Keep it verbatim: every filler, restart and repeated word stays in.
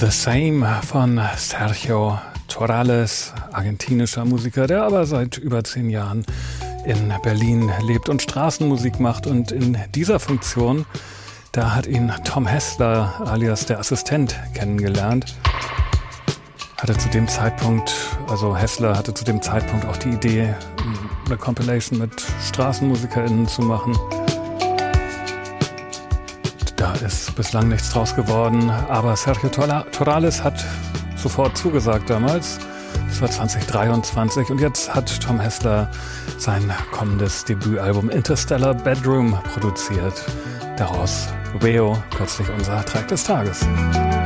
The Same von Sergio Torrales, argentinischer Musiker, der aber seit über zehn Jahren in Berlin lebt und Straßenmusik macht. Und in dieser Funktion, da hat ihn Tom Hessler alias der Assistent kennengelernt. Hatte zu dem Zeitpunkt, also Hessler hatte zu dem Zeitpunkt auch die Idee, eine Compilation mit StraßenmusikerInnen zu machen. Da ist bislang nichts draus geworden, aber Sergio Torrales hat sofort zugesagt damals. Das war zwanzig dreiundzwanzig und jetzt hat Tom Hessler sein kommendes Debütalbum Interstellar Bedroom produziert. Daraus Veo, kürzlich unser Track des Tages.